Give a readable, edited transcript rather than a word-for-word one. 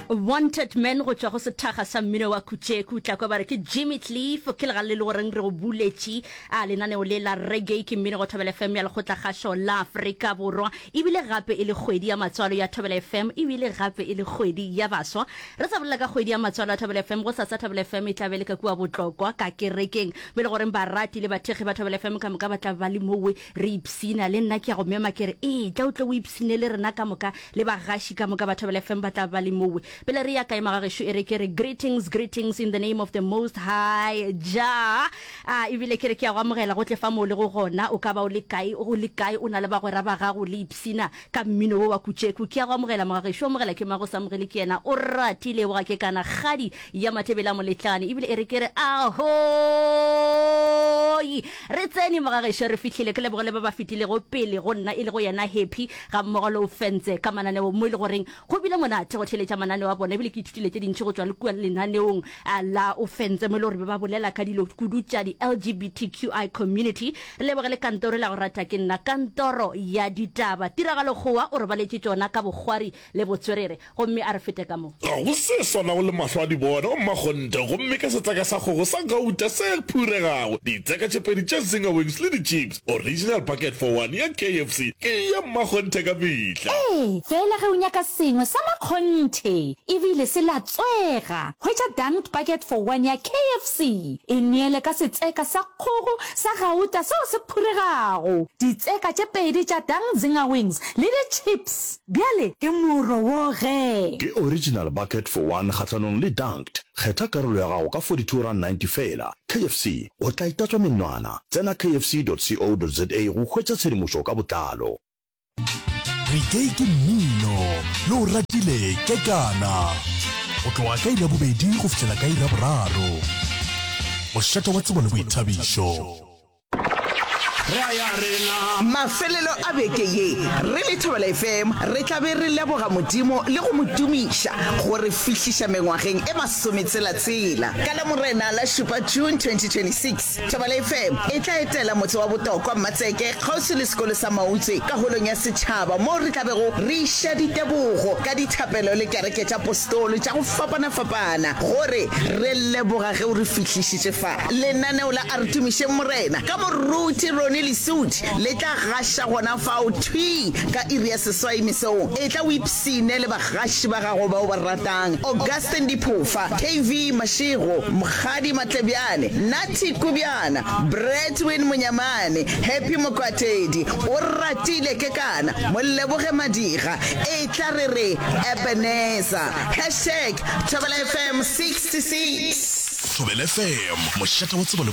Wanted men go tswa go sethaga sa mmino wa Kutjeku tla kwa bare ke Jimmy Cliff ke le ga le goreng re go buletši a lenaneo le la reggae ke mmino go Thobela FM ya le gotla ga sho la Afrika Borwa ebile gape e le kgwedi ya matswalo ya Thobela FM ebile gape e le kgwedi ya baswa re sa bolela ka kgwedi ya matswalo ya Thobela FM go sa Thobela FM e tlabele ka kwa botlokwa ka kerekeng be le gore ba rati le bathegi ba Thobela FM ka moka ba tla ba le mowe re ipsina le nna ke ya go mema kere tla o tle o ipsine le rena ka moka le ba gashi ka moka ba Thobela FM ba tla ba le mowe bele re ya ka imagasho erekere greetings in the name of the most high ja ibile kere ke ya go amogela go tle fa mo le go gona o ka ba o le kae o na le ba go ra ba ga go le ipsina ka mmino wa Kutjeku ke ya go amogela magagesho amogela ke mago sa mogele ke yena o ratile wa ke kana gadi ya mathebela mo letlane ibile erekere re tseni magagesho re fitlhile ke le bogole ba ba fitile go pele go nna ile go yena happy ga mmogolo o fentse ka mananeo mo ile goreng go bile monate go theletša mananeo wa bona ebile ke ithutile tse dintšhi go tswa le kua lenaneong la ofense mo le gore ba bolela ka dilo kudu tša di LGBTQI community le bogele kantoro la go rata ke nna kantoro ya ditaba tiragalo goa o re baletše tsona ka bogwari le botswerere gomme a re fete ka mo go se sona go le mahlo a di bona o mmagonte gomme ka setseka sa kgogo sa gauta se phuregago ditseka tše pedi tša Zinger Wings le di-chips original bucket for one ya KFC ke ya mmagonte ka mehla fela ge o nyaka sengwe sa makgonthe ebile se la tswega hwetša dunked bucket for one ya KFC e neele ka setseka sa kgogo sa gauta seo se phuregago ditseka tše pedi tša Zinger Wings le di-chips bjale ke moro wo ge ke original bucket for one kgatlanong le dunked kgetha karolo ya gago ka 42.90 fela KFC o tla itatswa menwana tsena kfc.co.za go hwetša tshedimošo ka botlalo reggae ke mmino le o ratile ke kana o tloga ka ira bobedi go fitlhela ka ira boraro mošate wa tsebo le boithabišo mafelelo a beke ye re le Thobela FM re tlabe re leboga modimo le go motumiša gore fihliša mengwageng e masometshela ka la morena la šupa June 2026 Thobela FM e tla etela motse wa botokwa Mmatseke kgauswi le sekolo sa Mautswe ka holong ya setšhaba mo re tlabego re iša ditebogo ka dithapelo le kereke tša apostolo tša go fapana gore re leboga ge o re fihlišitše fa lenaneo la a re tumišeng morena ka moruti Lesudi le tla gasha gona fao thwi ka iri ya seswai mesong e tla o ipsine le bagashi ba gago ba o ba ratang Augustine Diphofa KV Mashego Mkhadi Matlebyane Nati Kubyana Bretwin Munyamane Happy Mokwatedi o ratile ke kana mo leboge Madiga e tla re Ebenezer #Thobela FM 66 Thobela FM mošate wa tsebo le